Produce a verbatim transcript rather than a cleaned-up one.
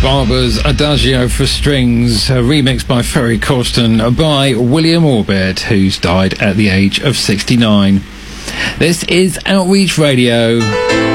Barber's Adagio for Strings, a remix by Ferry Corsten by William Orbit, who's died at the age of sixty-nine. This is Outreach Radio.